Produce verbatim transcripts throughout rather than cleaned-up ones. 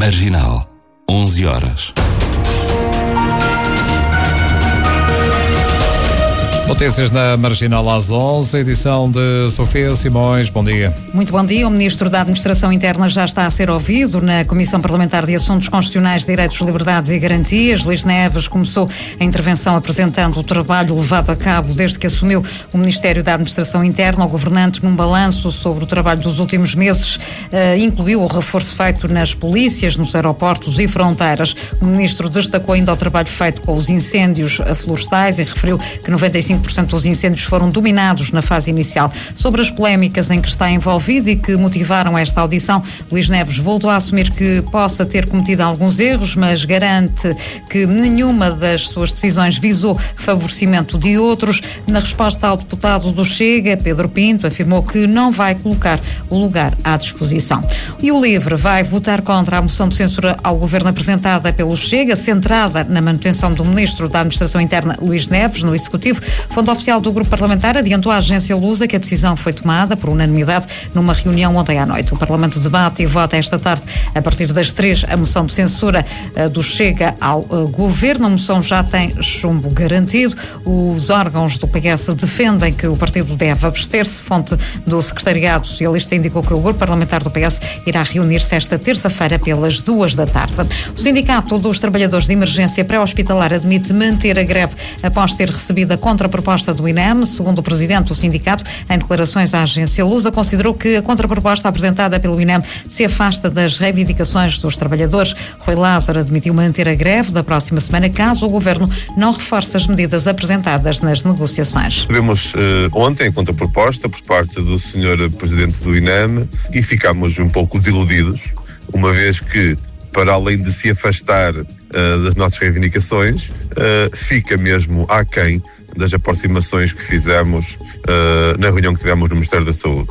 Marginal, onze horas. Notícias na Marginal às onze, edição de Sofia Simões. Bom dia. Muito bom dia. O Ministro da Administração Interna já está a ser ouvido na Comissão Parlamentar de Assuntos Constitucionais, Direitos, Liberdades e Garantias. Luís Neves começou a intervenção apresentando o trabalho levado a cabo desde que assumiu o Ministério da Administração Interna. O governante, num balanço sobre o trabalho dos últimos meses, uh, incluiu o reforço feito nas polícias, nos aeroportos e fronteiras. O Ministro destacou ainda o trabalho feito com os incêndios florestais e referiu que noventa e cinco por cento dos incêndios foram dominados na fase inicial. Sobre as polémicas em que está envolvido e que motivaram esta audição, Luís Neves voltou a assumir que possa ter cometido alguns erros, mas garante que nenhuma das suas decisões visou favorecimento de outros. Na resposta ao deputado do Chega, Pedro Pinto, afirmou que não vai colocar o lugar à disposição. E o LIVRE vai votar contra a moção de censura ao governo apresentada pelo Chega, centrada na manutenção do Ministro da Administração Interna, Luís Neves, no Executivo. Fonte oficial do grupo parlamentar adiantou à agência Lusa que a decisão foi tomada por unanimidade numa reunião ontem à noite. O Parlamento debate e vota esta tarde, a partir das três, a moção de censura uh, do Chega ao uh, governo. A moção já tem chumbo garantido. Os órgãos do P S defendem que o partido deve abster-se. Fonte do secretariado socialista indicou que o grupo parlamentar do P S irá reunir-se esta terça-feira pelas duas da tarde. O Sindicato dos Trabalhadores de Emergência Pré-Hospitalar admite manter a greve após ter recebido a contraproposta do I N E M. Segundo o presidente do sindicato, em declarações à agência Lusa, considerou que a contraproposta apresentada pelo I N E M se afasta das reivindicações dos trabalhadores. Rui Lázaro admitiu manter a greve da próxima semana caso o governo não reforce as medidas apresentadas nas negociações. Tivemos uh, ontem a contraproposta por parte do senhor presidente do I N E M e ficámos um pouco desiludidos, uma vez que, para além de se afastar uh, das nossas reivindicações, uh, fica mesmo aquém das aproximações que fizemos uh, na reunião que tivemos no Ministério da Saúde.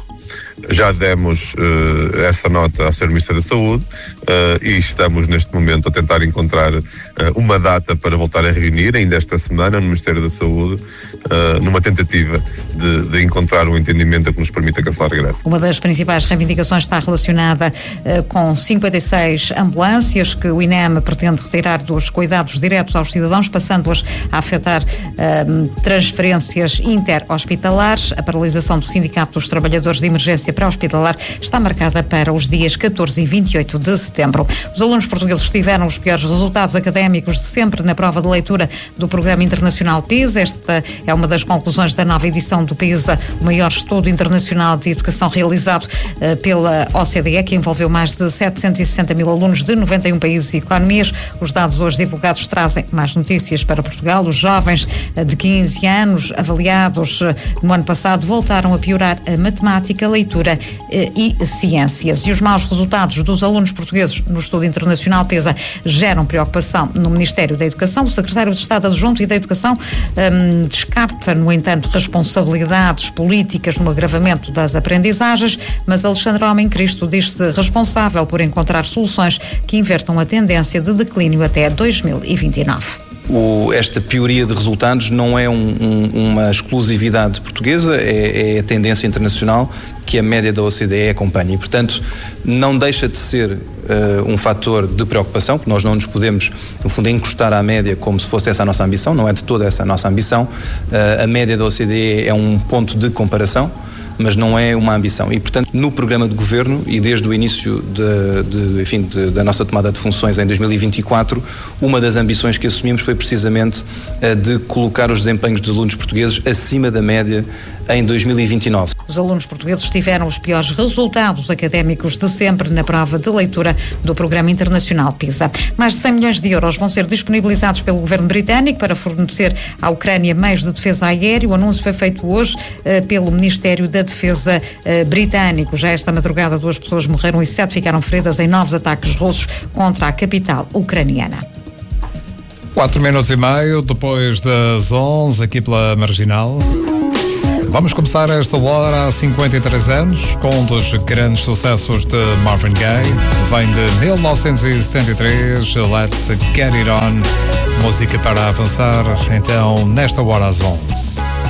Já demos uh, essa nota ao senhor Ministro da Saúde uh, e estamos neste momento a tentar encontrar uh, uma data para voltar a reunir, ainda esta semana, no Ministério da Saúde, uh, numa tentativa de, de encontrar um entendimento que nos permita cancelar a greve. Uma das principais reivindicações está relacionada uh, com cinquenta e seis ambulâncias que o I N E M pretende retirar dos cuidados diretos aos cidadãos, passando-as a afetar uh, transferências inter-hospitalares. A paralisação do Sindicato dos Trabalhadores de Emergência Pré-Hospitalar está marcada para os dias catorze e vinte e oito de setembro. Os alunos portugueses tiveram os piores resultados académicos de sempre na prova de leitura do Programa Internacional PISA. Esta é uma das conclusões da nova edição do PISA, o maior estudo internacional de educação realizado uh, pela O C D E, que envolveu mais de setecentos e sessenta mil alunos de noventa e um países e economias. Os dados hoje divulgados trazem mais notícias para Portugal. Os jovens uh, de quinze anos, avaliados uh, no ano passado, voltaram a piorar a matemática, a leitura e ciências. E os maus resultados dos alunos portugueses no estudo internacional PISA geram preocupação no Ministério da Educação. O secretário de Estado Adjunto e da Educação um, descarta, no entanto, responsabilidades políticas no agravamento das aprendizagens, mas Alexandre Homem Cristo diz-se responsável por encontrar soluções que invertam a tendência de declínio até dois mil e vinte e nove. O, esta pioria de resultados não é um, um, uma exclusividade portuguesa, é, é a tendência internacional que a média da O C D E acompanha e, portanto, não deixa de ser uh, um fator de preocupação, porque nós não nos podemos, no fundo, encostar à média como se fosse essa a nossa ambição, não é de toda essa a nossa ambição. Uh, a média da O C D E é um ponto de comparação, mas não é uma ambição. E, portanto, no programa de governo e desde o início de, de, enfim, de, da nossa tomada de funções em dois mil e vinte e quatro, uma das ambições que assumimos foi precisamente a de colocar os desempenhos dos alunos portugueses acima da média em dois mil e vinte e nove. Os alunos portugueses tiveram os piores resultados académicos de sempre na prova de leitura do Programa Internacional PISA. Mais de cem milhões de euros vão ser disponibilizados pelo governo britânico para fornecer à Ucrânia meios de defesa aérea. O anúncio foi feito hoje uh, pelo Ministério da Defesa uh, britânico. Já esta madrugada duas pessoas morreram e sete ficaram feridas em novos ataques russos contra a capital ucraniana. Quatro minutos e meio depois das onze, aqui pela Marginal. Vamos começar esta hora há cinquenta e três anos com um dos grandes sucessos de Marvin Gaye. Vem de mil novecentos e setenta e três, Let's Get It On. Música para avançar, então, nesta hora às onze.